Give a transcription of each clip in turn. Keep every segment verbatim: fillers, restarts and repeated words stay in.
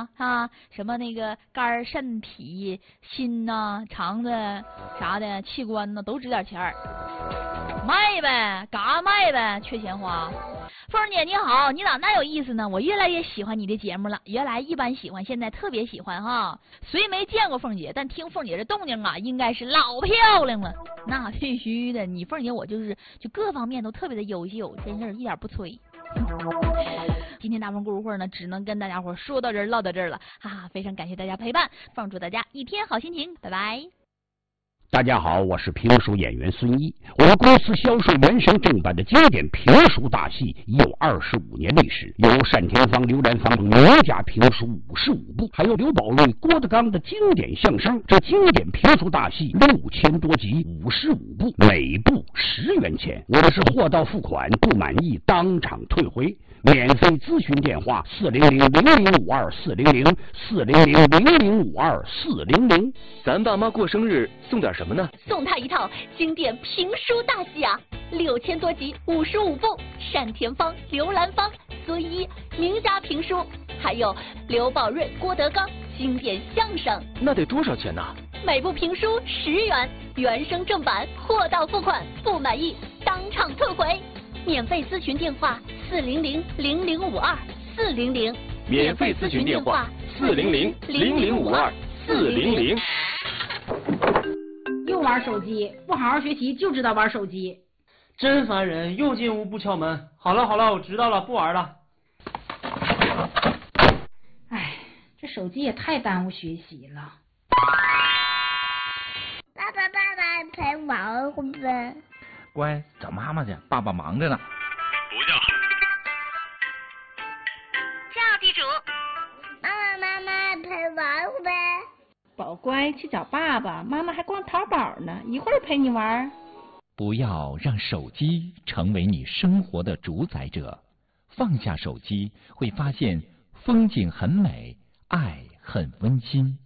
吗？啊，什么那个肝、肾、脾、心呐、啊、肠子啥的器官呢，都值点钱儿，卖呗，嘎卖呗，缺钱花。凤儿姐你好，你咋那有意思呢？我越来越喜欢你的节目了，原来一般喜欢，现在特别喜欢哈。虽没见过凤姐，但听凤姐这动静啊，应该是老漂亮了。那必须的，你凤姐我就是就各方面都特别的优秀，真是一点不吹。今天大风故事会呢，只能跟大家伙说到这儿，唠到这儿了，哈哈！非常感谢大家陪伴，放祝大家一天好心情，拜拜。 大家好，我是评书演员孙一。我们公司销售原声正版的经典评书大戏已有二十五年历史，有单田芳、刘兰芳名家评书五十五部，还有刘宝瑞、郭德纲的经典相声。这经典评书大戏六千多集，五十五部，每部十元钱。我的是货到付款，不满意当场退回。免费咨询电话：四零零零零五二四零零四零零零零五二四零零。 咱爸妈过生日送点什么呢？ 送他一套经典评书大戏啊，六千多集，五十五部，单田芳、刘兰芳、孙一名家评书，还有刘宝瑞、郭德纲经典相声。 那得多少钱呢？ 每部评书十元，原声正版，货到付款，不满意当场退回。免费咨询电话：四零零零零五二四零零。 免费咨询电话：四零零零零五二四零零。 又玩手机，不好好学习就知道玩手机， 真烦人！又进屋不敲门。好了好了，我知道了，不玩了。 哎，这手机也太耽误学习了。 爸爸爸爸陪玩会不会？ 乖，找妈妈去，爸爸忙着呢。 不叫。 叫地主。妈妈妈妈陪玩会不会？ 宝乖，去找爸爸，妈妈还逛淘宝呢，一会儿陪你玩。 不要让手机成为你生活的主宰者，放下手机，会发现风景很美，爱很温馨。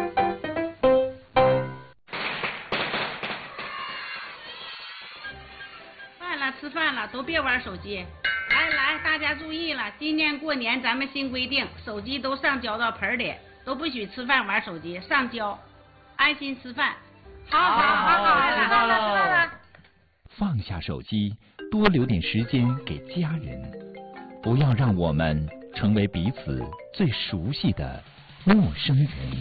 饭了，吃饭了，都别玩手机。来来，大家注意了，今年过年咱们新规定，手机都上交到盆里。都不许吃饭玩手机，上交，安心吃饭。好好好好，知道了。 放下手机，多留点时间给家人，不要让我们成为彼此最熟悉的陌生人。